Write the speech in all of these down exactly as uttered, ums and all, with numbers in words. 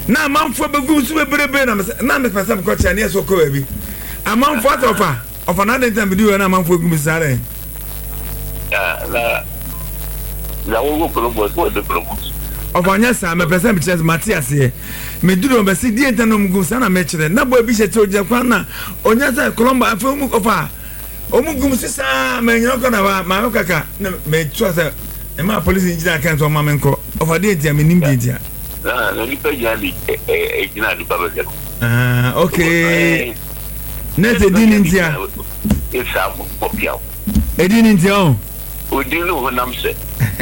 na manfo begum so bebrebe na na me pesa me ko cha ne so ko abi amanfo atofa ofa na den time di na manfo gum sare ah la la wo ko lo so de promo ofa nya sa me pesa me chese Matias ye me duro be si di entanom gum sa na me kire na bo bi che che oja kwa na onya sa Colombo afa mu ofa omugum sisa me nyo ko na ba ma kaka me twa sa e ma police engineer kan so ma me nko ofa de dia me nim de dia ah no ni pe jali e jina di baba je ah okay net edin ntia isa popia edin ntia o odin lo nam se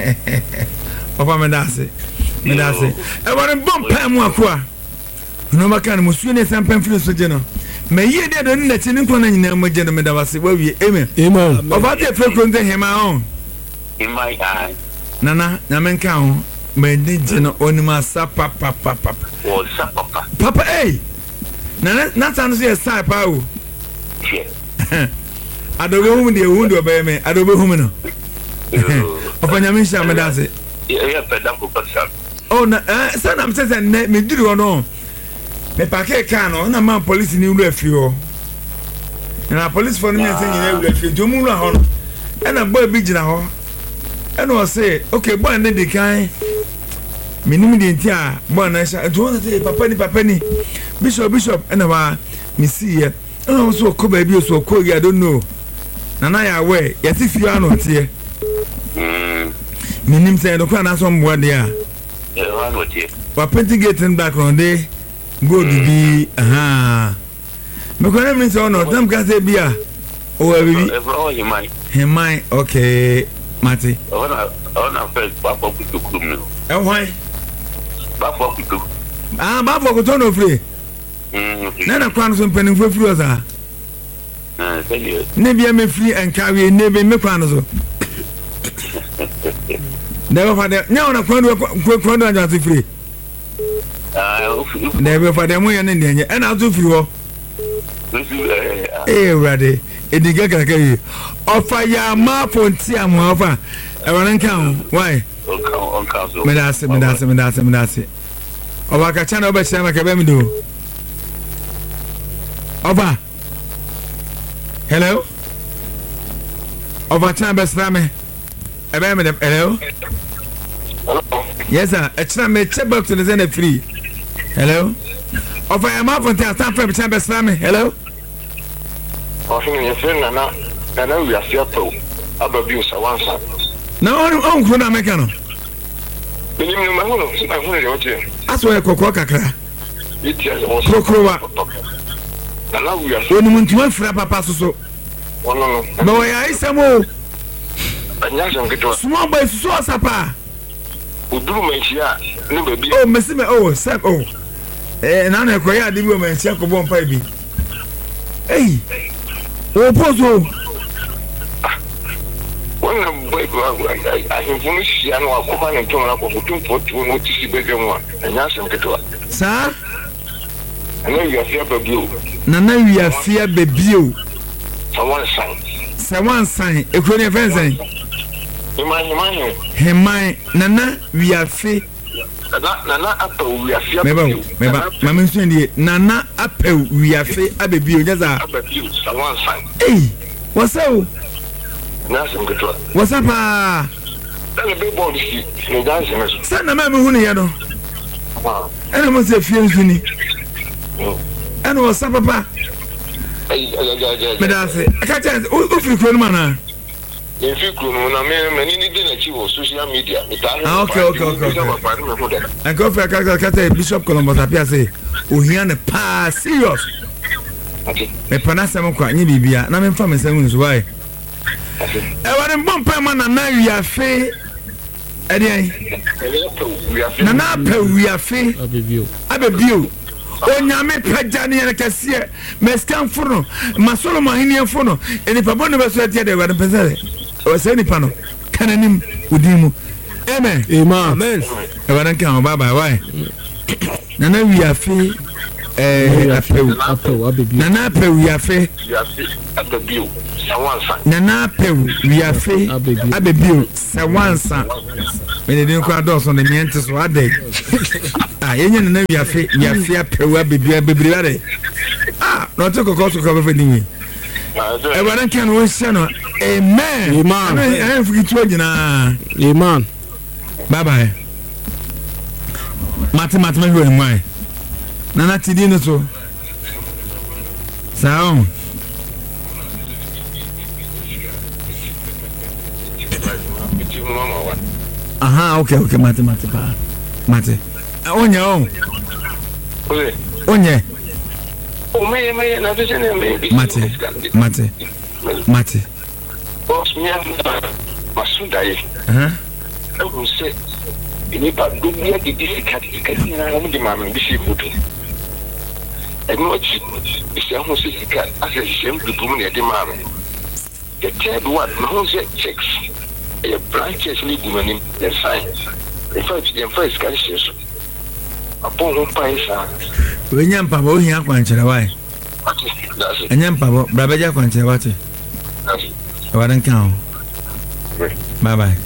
ofa me dase me dase e wore bom pa mu akwa no maka no musu ne sampan firi so je no me ye de do na chini ko na nyina mo je no me da wase wa wie amen amen ofa te fe ko nze hema on in my eye nana na men ka ho me de je no onima sa papa papa o sa papa papa eh nana na tan so ye sa pa o yeah adobe hu de hu de obey me adobe hu me no ofa nyame sha me dase yeah peda ko pasa oh na eh sana me se ne me diri ono me pake ka no na man police ni ulu afi ho na police for me say nyina ulu afi jomu ulu ho no e na boy bi gina ho e no say okay boy na de kan minimum de ntia boy na sha do na say papa ni papa ni bishop bishop e na ba me see ye e no so ko ba bi so ko I don't know na na ya we ye ti fi ano tie mm minim say no kwa na so mbo de a e wa no tie wa painting gate in background dey go bibi aha me ko na me say no tam ka say bia o wa bibi oh you might he mai okay mate ona ona first ba for kutu krum no e hwan ba for kutu ah ba for kutu no free mm na na kwan so mpanin fo free oza ah say ne bia me free enkawe ne be me kwan so never for the nya ona kwan do kwan do anja free ah never for the mo ye ne ne e na so free ho eh ready ediga kaka yi ofa ya ma fonti am ofa e wan kan why on council me da se me da se me da se me da se oba ka chana oba chama ka be mi do oba hello oba chana be sra me e be me hello yes sir e chana me check box to the free hello ofa ya ma fonti ata fa be chana be sra me hello o hin ye fe nana nana wi afia to ababi usawansa na on on kro na meka no benim no mahuno mahuno ye oje aso e kokko kakra itia o krokrowa nana wi afia oni muntu afra papa soso ono no ba wa ya isamo anya jam gito small boy so asapa uduru manhia ne baby oh mesime oh sir oh eh na na ekoya ade bi o manhia ko bon pa bi hey o pozo wona boy go I information ya no akofa ne to na ko futum fotu no tisi bege mo anya jam gito sa ana wi afia baby na na wi afia baby o someone sign se wan sign ekro ne fensen imani imani hemai na na wi afia na na na apa wi afia meba meba mama nsu ndie na na apa wi afia ababi o nyaza baby someone sign eh wasau na jam gito wasapa na be board si ne dance me sa na ma me hu ne ye no wow ene mo se fie nsu ni ene wasapa pa ay ay ay me da se aka chance o free kro no mana in fi kunu na me mani ni de na chi wo social media mi ta ah okay okay okay and go for aka aka Bishop Colombo apia say ohia ne pa serious okay me panasa mo kwa nyi bibia na me mfa me nsam nso why e ware mbom pa ma na na wiafe e dey na na pa wiafe abebio abebio onyame pagya ne yene kase me scan furo ma Solomon ahini furo eni pa bonu be so tie de ware pese o se ni pa no kananim udimu amen amen e ware kan bye bye why na na wiafe eh apeu apeu abebio na na apeu wiafe abebio sawansa na na apeu wiafe abebio sawansa me de den ko adoso ne miente so ade ah yenye na wi afi wi afi apewa bebia bebria de ah no to kokko to ko be fani e waran kan wo sia no amen amen e fuki tu nyina amen bye bye mate mate me hwe nwai nana tidi no so sao aha okay okay mate mate pa mate onye on Oye. onye O me me na de jene me. mate mate mate Os minha masudai. aha Eu sei. Ini pa dunia di disikati kasi na mo di mama bi shi futu. E mo chi isi ahu se sika ase shem dudu mo ne di mama. The third one, no se checks. E branches ni di manim the sign. In fact, the first can see so. Upon one paisa. we nyampa bo hia kwanchere wai That's it. anyampa bo brabeja kwanchere wate That's it. waran kan bye bye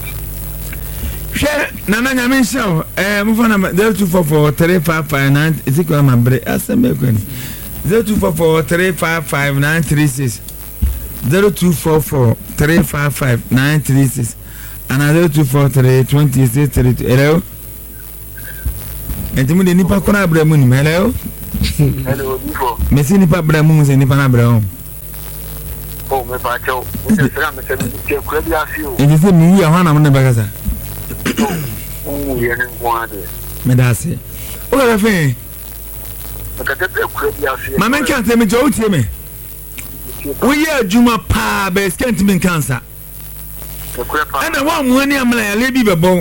she nana nyame show eh mo fana zero two four four three five five nine isikwa mabre asembe kwani zero two four four three five five nine three six zero two four four three five five nine three six and zero two four three two six three two. Hello entimu de nipa kona abramu ni hello Hello, Nico. mesi nipa abramu se nipa na abramu Oh, me pa chao. Me se me se me kura bi afio. enti se mi ya hwana mo ne bagasa Oh, ye ne kwade. me da se o ga fe Ka te be kura bi afio. ma men kan se me jo tie me wo ye adwuma pa be skent men cancer Kura pa. ana wa mo ani amla ya le bi bebo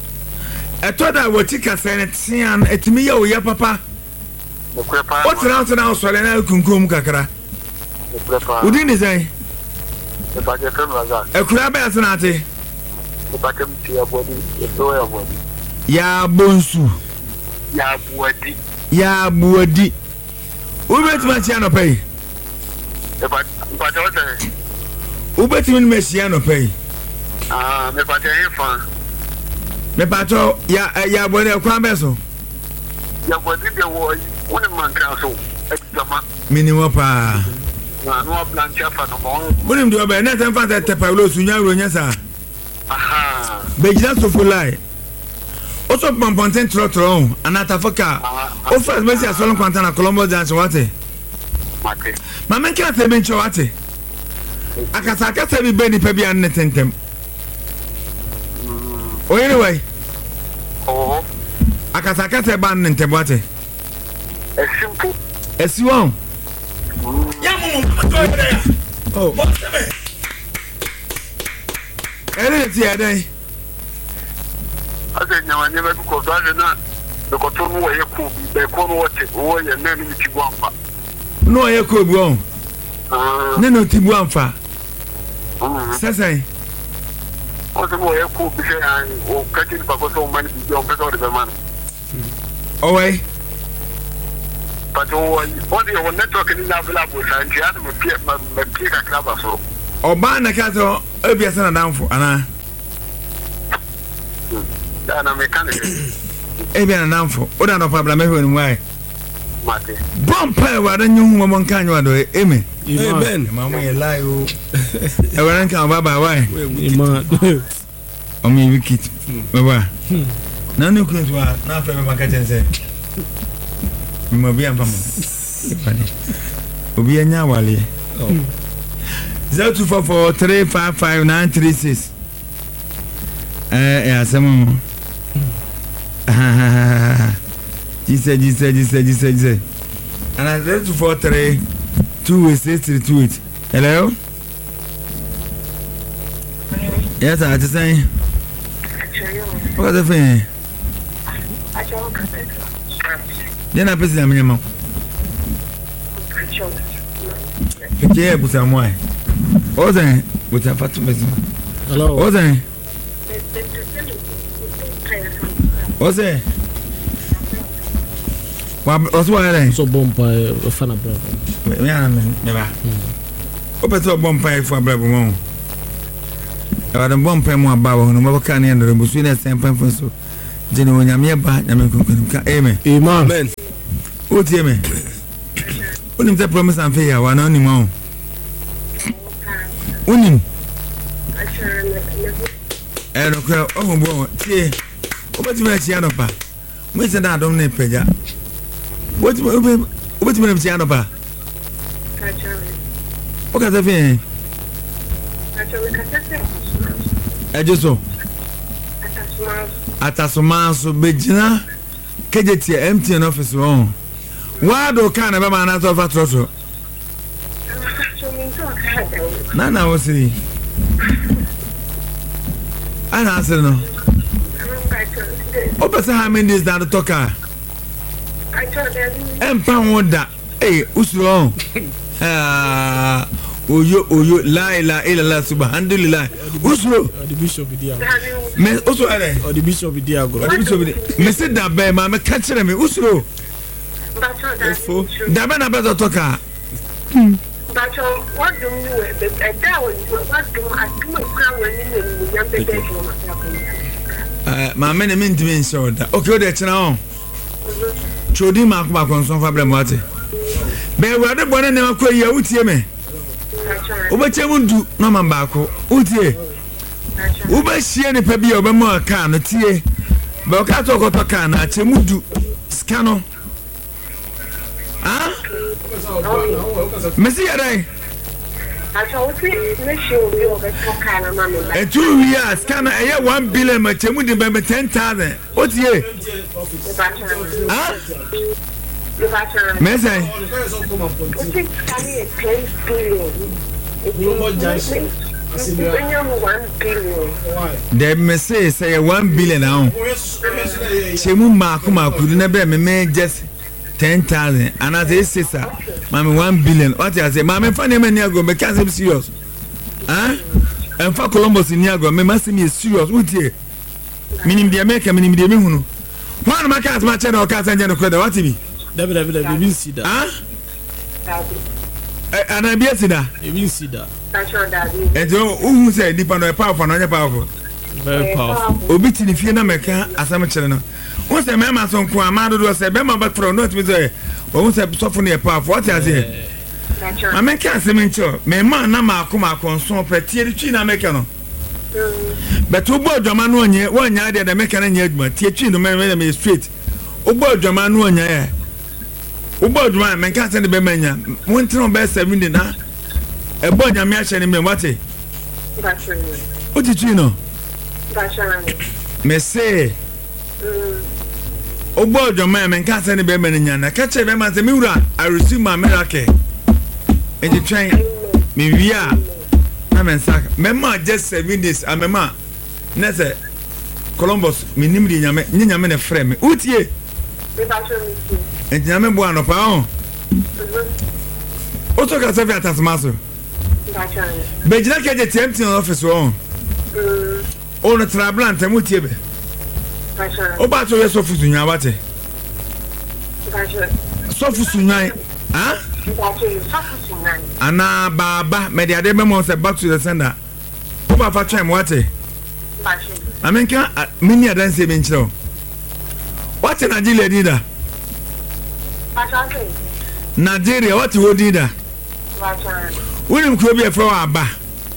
eto da wo tika se ne tian etimi ya o ya papa Kura pa. o tra o tra o so le na kunkum kakra Kura pa. udi ni sai Me pa ke fe mraza. ekura ba asana ate Me pa ke mti ya body. Ye do ya body. ya bonsu Ya body. ya buodi wo betima chia no pay Me pa me pa chao te. wo betimi me chia no pay Ah, me pa te fa. me pato ya ya bodi ekwa be so Ya body de wo yi. Woni man kan so. Exama. mini wo pa Na no blancha fa no mo. bunim do be na tan fa te pa lo sunya ro nya sa Aha. be jina so for lie o so pamponten tro tro anata foka o first me sia solon kwanta na Colombo dance wate Mate. ma men kira te ben chwate akasa akasa bi be ni pa bi an tentem o anyway Oh. akasa akasa ba an tentem wate A simple. esi won ya mo mo to ere ya oh ere ti ere Ase nyama nyama bi ko do ase na be ko to no wo ye ku be ko no wote wo ye na ni ti gwampa. no ye ko bu on Ah. ne no ti bu amfa Mhm. sesai O se wo ye ku bi se an o ka ti pa ko so man bi jo pe so de be man. o wai Pa to wo o de wo network ni na bla bo sa nti ade me pie ma me pie ka kraba so. o ba na ka to obi asa na danfo ana Da na me kan de e bi na danfo o da no problem me hwenu wai mate. bompa e wa da nyu mo mon kan wa do amen amen mama ye lie o e wa ran kan baba wai amen o mi wikit baba na no kun to na fa me maka tense mi mo bi amfa mo obi anya wale zero two four four three five five nine three six eh eh asemo Jise jise jise jise jise and zero two four three two six three two eight. Hello? Yes, I just saying. What's the thing? Then I put them in your Okay, but I'm why. What's that? What's that? hello What's that? What's that? What's what? so bompa fana bra Me ana me me ba. O pe to bompa e fu abra bo mo. E wa dem bompa mo aba wo no mo ka na ndoro busu na sem pan so. Jenny Wanyamia ba nyame kunkunka amen amen o tie me onim te promise and fair wa na onim o onim eh no kwa o bo tie o beti me chia no pa mo se da dom na peja o beti o beti me chia no pa o ka ta fe e joso atasumanso bejina kejeti M T N office on wado kana be ma na to fa troto na na wosi ana asir no obesa how many days that talk ah empa woda eh usro ah oyo oyo la ilaha illallah subhanallah usro the bishop dia me usro ale the bishop dia go the bishop me say da be ma me ka kire me usro efo da be na be to talk ah but what do you e da what do atuma kwa wani ne nyam be be eh ma me ne me ntimi nso da okay o de kira on chodi ma ko ba konson fa bre mo ate be wade bone ne akoyi utie me obechemu ndu no mamba ko utie obehie ne pa bia obemu aka no tie be o ka to ko to ka na chemu ndu skano ah mesi ya dai acho uti ne show bi o be to ka na mama e tu wi a skano e ye one billion ma chemu di be ten thousand utie ah mesi uti kali e ten billion the message say one billion now. Chemu maku maku na be me me just ten thousand and as it says mama one billion what I say mama fa na me niago me can serious ah en fa Columbus niago me ma me serious utie minim dia make minim dia me hunu one ma ka ma che na o ka sanje no kweda what be dabi dabi dabi bin sida ah eh ana bia sida e bin sida ejo uhu say dipa no e powerful no powerful very powerful obi ti ni fie na meka asam kire no won say mema so nko amado do say be ma back from not me say won say so for no e powerful what I say ma meka asem ncho me ma na ma akoma konso petie ri twi na meka no but obo adwama no onye wonya de de meka na nya adwuma tie twi no me me straight obo adwama no onya e obo adwuma meka say de be manya won tino be seven de na e bo nyame a hye ne me wate o ti twi no me say obo adwama me nka say ne be manya na ka che be ma say me wura I receive my miracle and the train me wia na me sak me ma just seven days amema na say Columbus me nimri nyame nyame ne frɛ me utie me ba so me ti and nyame bo anopa on o to ka say fi atasmaso bejina ke je M T N office on o no trablant mutie be o ba to yeso fusu nya bate so fusu nya ah ana baba me de ade memo say back to the sender o ba fa try mo wate amenka mini adanse be nchiro what Nigeria dida Nigeria what you dida unim ko bi e fa wa ba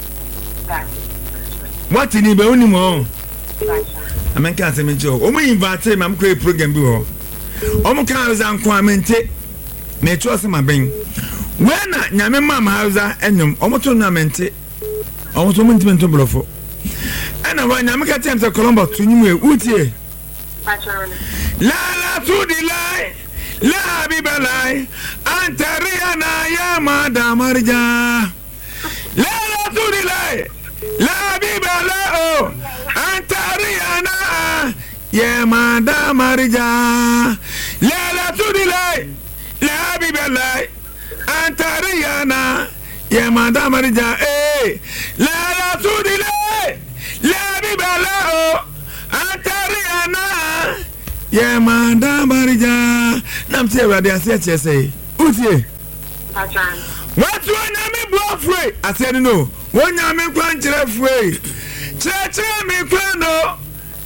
what ni be unim o amenka asem nchiro o mo invite mam ko program bi ho o mo kan za nko amente me trust ma ben when nyame mama hausa enyum o mo to na mente o mo to mo ntimento blofo ana wa nyame ka tem se Columbus tunyum e utie la la to the lie la bi balai antariana ya madam marja la la to the lie la bi balai antariana ya madam marja la la to the lie la bi balai antariana ya madam marja eh la la to the lie la bi balai antariana yeah man da barija nam se awade ase che say utie Pachan what one me blow free I said no one me kwan kire free che che me kwan no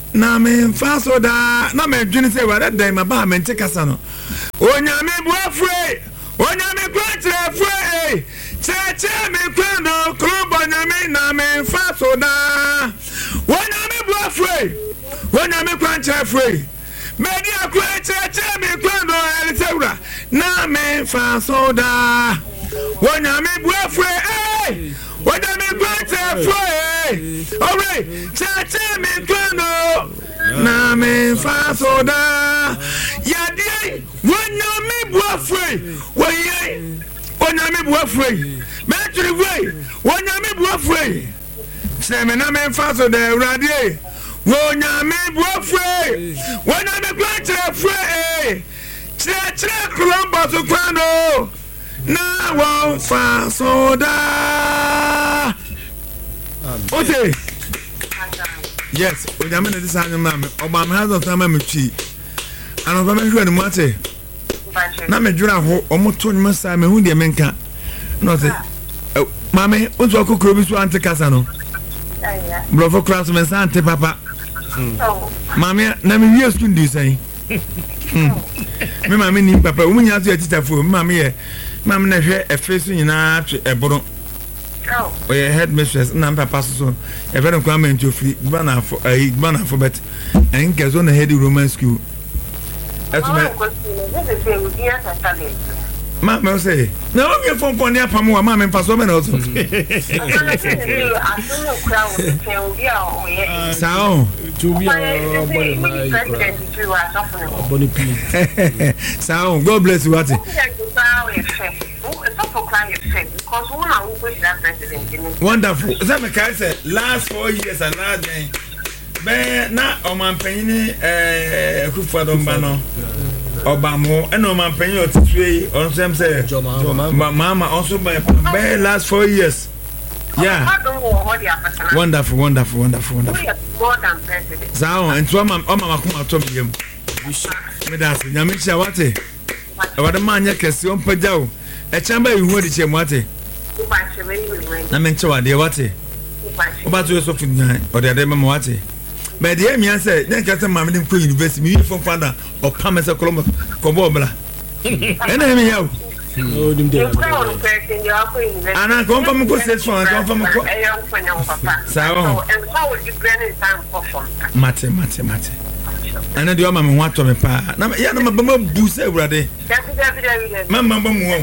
na me fa so da na me dwene se wada dan ma ba me nte kasa no onyame buafre onyame kwatre fre cheche me kwano krobo nyame na me fa so da onyame buafre onyame kwatre fre medi akwa cheche me kwano elisewra na me fa so da onyame buafre eh onyame kwatre fre alright cheche me kwano na me fa so da yadie wonyame buafre woye wonyame buafre metri we wonyame buafre se me na me fa so da urade wonyame buafre wonyame kwatre fre cheche kromba so kwano na won fa so da okay. Yes, we are going to say, Mamma, Obama has of time. And of America, the matter. Nammy Dra, almost two months. I mean, who the American? Not it. Mammy, what's your cook? Rubis to Ante Casano. Bravo Craftsman, Sante Papa. Mammy, Nammy, you can do say. Mammy, meaning Papa, woman, you have to teach for Mammy. Mammy, a face in a bottle. Oh, your headmistress, Nampa Pastor, a very common to free banner for a banner for bet, and gets on a heady Roman school. As Mamma say, no, you're from Ponia Pamua, Mamma and Pastor also. So, to me, so, God bless you. What? Wonderful. That I said last four years and last day. But now I'm a penny eh Kufadombano. Obama and I'm a penny or three on some say Mama also by last four years. Yeah. Wonderful, wonderful, wonderful, wonderful. So and so I'm I'm come to him. Me that's Nyamisha wate. What the man yakesi on pajao. A chamber you would say what? I meant to what they what? About to yourself in nine or the other what? But the Amy said, then get a mammy in University, me from father or Pamesa Colombo Cobobla. And I mean, and I come from a good set for I come from a young papa. So, and how would you plan time for Mate, Mate, Mate. And then the other man want to me pa. Na ya na mabama buse urade. Mama mama mu.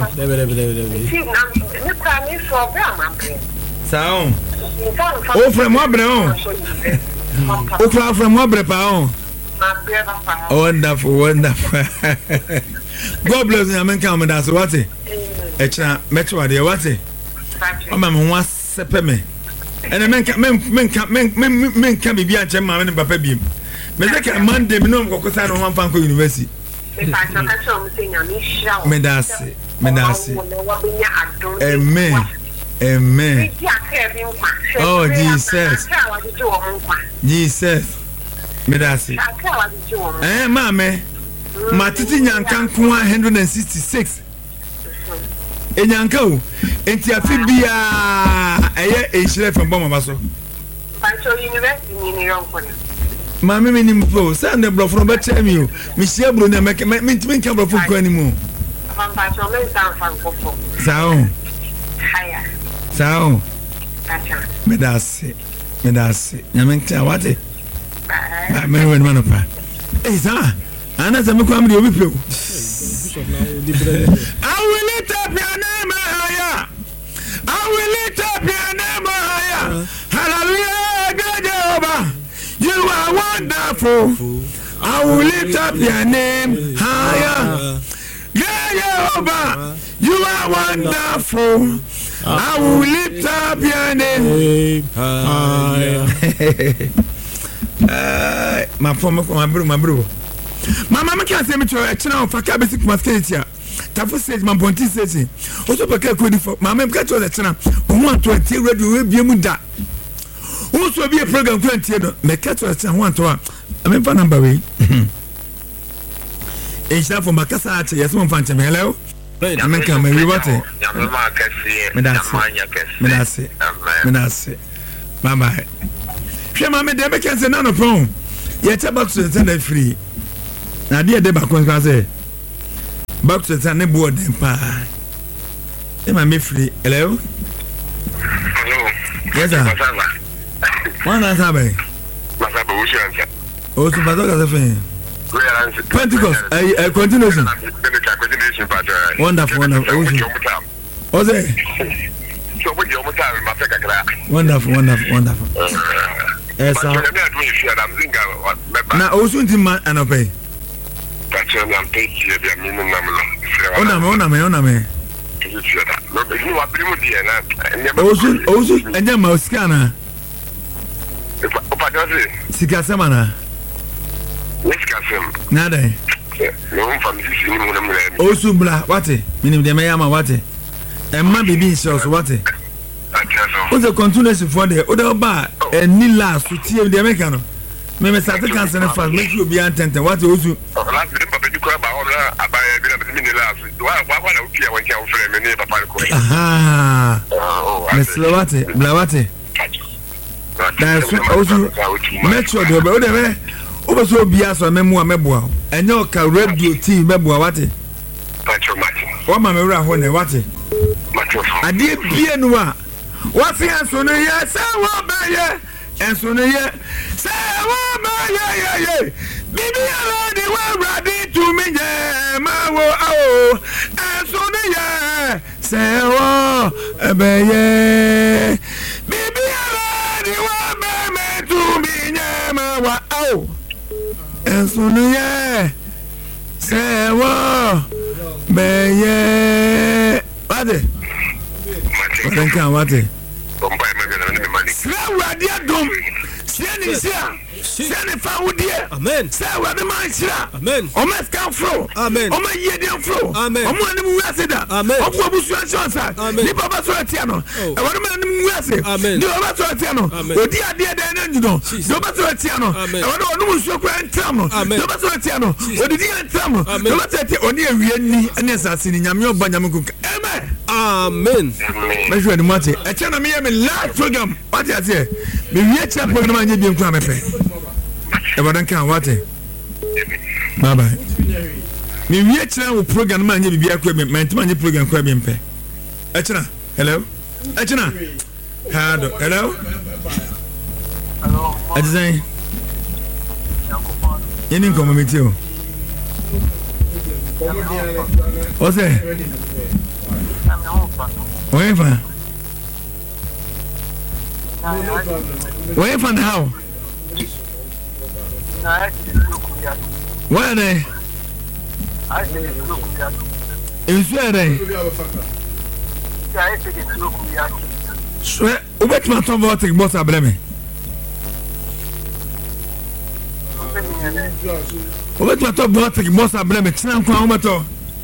Sao. O from wabre on. O from from wabre pa on. Wonderful, wonderful. God bless you. Amen. Come that's what it. Echa metro ade what it. Mama mu wa sepe me. And men men men men men can be bi a chema me papa bi. Me say ke Monday me no go kosa no one fan ko university. Me fa so ka so me say nyame hira. Me dase, me dase. Amen. Amen. Oh Jesus. Jesus. Me dase. Eh mama. Matiti nyanka nko one hundred sixty-six. Enyanka o. Enti afi bia eye ehire from bomba baso. Pancho university ni ni ronko ni. Mama me nim pro send the bro from better me me share bro na make me me can bro for kwani mu papa so me san fan kofo sao haya sao acha me dase me dase na me can what eh me when man pa eh sa ana se me kwa me obi pro I will lift up your name higher I will lift up your name higher hallelujah God Jehovah. You are wonderful. I will lift up your name higher. Yeah, Jehovah. You are wonderful. I will lift up your name higher. My former, my bro, my bro. My mama can't say me to a channel for Cabasic Mascatia. Tafu says, my Ponti says, also, for my mom got to the channel. Who want to attend radio will be a muda. Also be a program twenty me catch us one to I mean for number way. It's not for Macassa, yes, one fan hello. I mean come we what it. Me that's it. Me that's it. Me that's it. Bye bye. She mama de be can say no problem. ye che back to the center free na de de back kon say back to the center ne board dem pa e ma me free hello hello yes sir one answer be Masaba wo shi answer o so bazo ka say Pentecost a continuation wonderful wonderful Ose so what you must have my second wonderful wonderful wonderful yes sir na osu nti man anope that's why I'm taking you there minimum number ona me ona me ona me no be you are primo dia na osu osu enye ma osika na opa doze sika sema na sika sema nada no mfam sisi ni mu na mu osu bla wate minim de me yama wate emma bibi so so wate o the continuation for the other ba any last to tie de make no me me start can send fast make you be antente what osu last bi papa di ko ba ora abaya bi na bi ni last wa wa kwa na upia wa kia ofre me ni papa ko aha me slow wate bla wate that's osu make sure do be o de me o be so bia so memu ameboa enye o ka radio team meboa wate pacho mati o ma me wura ho ne wate ade bie no a wase enso no ye se wo ba ye enso no ye se wo ba ye ye ye bibi ala ni wa radi tu mi je ma wo o enso no ye se wo ebe ye bibi ala ni wa ba me tu mi je ma wa o enso no ye se wo be ye wate What can what? Amen. Say what the man shira. Amen. O mas kan fro. Amen. O ma ye dem fro. Amen. O mo anim wiase da. Amen. O ko busu ansa. Ni baba so atia no. E wori ma anim wiase. Amen. Ni baba so atia no. Odi ade ade na njudo. Ni baba so atia no. E wori onu so kwa entram no. Ni baba so atia no. Odi di entram no. Ni baba so atia oni awie ni ene asase ni nyame oba nyame kuka. Amen. Amen. Make sure the mate. E chana me me last program. What you say? Me wie cha program anye bi nkwa mepe. E bodan kan what? Bye bye. Me wie cha wo program anye bi akwa me. Me ntima anye program kwa bi mpe. E chana. Hello. E chana. Hello. Hello. Hello. Adzai. Yeni nkomo meti o. Ose. Where from? Where from how? Where are they? In Sweden. Swear, wait my top voting boss ableme. Wait my top voting boss ableme. Tina kwa umato.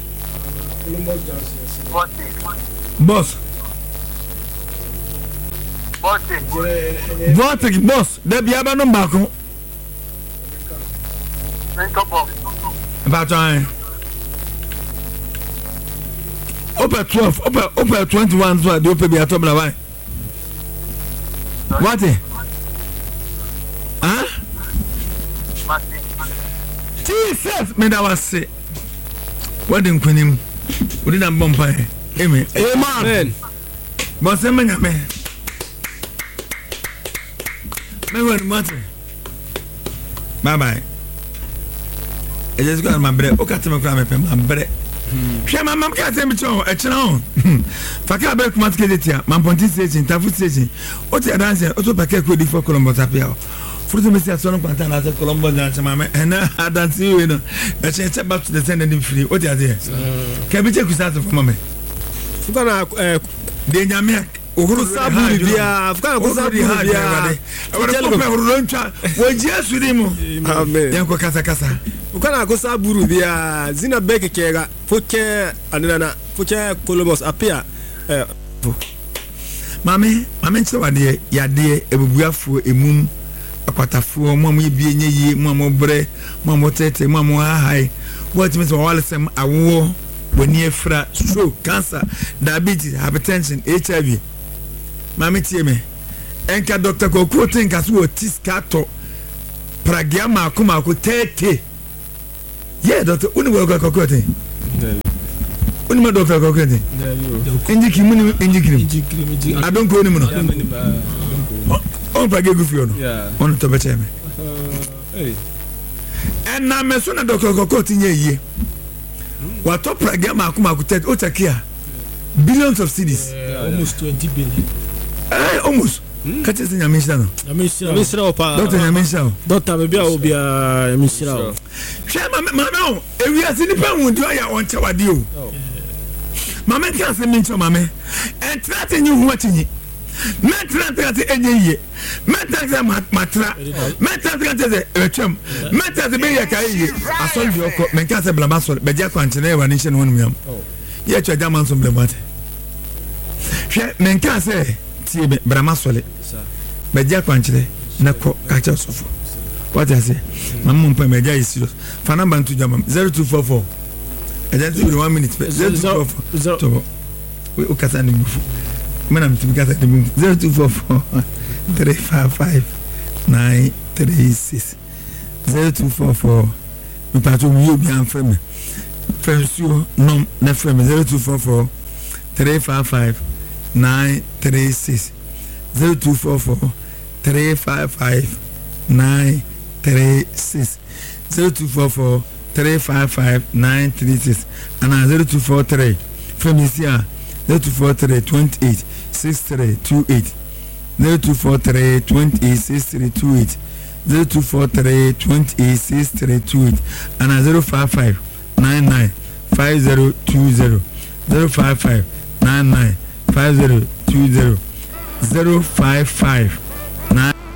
Boss. Voting boss. Debi aba no mbako. About time. Over twelve, over over twenty-one. So the open be at top na why? What? Huh? Jesus, me that was say. What them kunim? We didn't bump by. Amen. Amen. But say me nyame. Me want matter. Bye bye. I just got my bread. O kata me kra me pe my bread. Hwe ma mam ka say me cho e kira on. Faka break mat ke detia. Man ponti station, tafu station. O ti dance, o to pack ko di for Colombo tapia. Fruit me say so no kwanta na say Colombo dance ma me. Na dance we no. E che back to the send them free. O ti ade. Ka bi che kusa for me. Fuka na eh de nyame ohuru saburi bia fuka ko saburi bia awara ko pe ohuru ntwa wo Jesu di mu amen yanko kasa kasa fuka na ko saburi bia zina beke kega fuke anana fuke Colobos apia eh mame mame ntwa de yade ebubuafo emum akwatafo mo mo bie nye yi mo mo bre mo mo tete mo mo hahai what means wale sem awo woni efra stroke cancer diabetes hypertension H I V mami tie me enka doctor ko quoting kaso otis kato pragia maako maako thirty yeah doctor uni wo ko ko ten uni ma doctor ko ko ten inji kimu ni inji kimu adon ko ni mu no on pragia gu fio no on to be cheme eh en na me so na doctor ko ko tin ye wa to pragia maako maako thirty o takia billions of cities almost twenty billion eh almost kache se nyamisha no nyamisha opa doctor nyamisha doctor be bia obi a nyamisha o shema mama ewi asini pa hu dio ya onche wade o mama kan se mincho mama en trate nyi hu atinyi me trate enye ye me trate matra me trate ze etwem me trate be ye kai ye asol bi okọ me kan se blama sol be dia kwantene e wani hye no honu yam ye twa jaman so blemate hwe me kan se tie be blama sol be dia kwantene na ko ka cha sofo what I say mama mpa me dia is serious fa number to jaman zero two four four agency with one minute zero two four four to we o kasa ni mufu mena mtimi kasa ni mufu zero two four four three five five nine three six zero two four four me pato mi obi an frame fensuo nom na frame zero two four four three five five nine three six zero two four four three five five nine three six zero two four four three five five nine three six and zero two four three from this year zero two four three twenty eight six three two eight zero two four three twenty eight six three two eight zero two four three twenty eight six three two eight and zero five five nine nine five zero two zero zero five five nine nine five zero two zero zero five five